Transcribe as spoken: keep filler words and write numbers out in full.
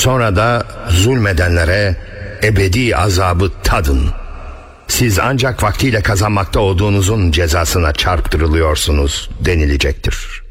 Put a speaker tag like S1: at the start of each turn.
S1: Sonra da zulmedenlere ebedi azabı tadın. Siz ancak vaktiyle kazanmakta olduğunuzun cezasına çarptırılıyorsunuz denilecektir.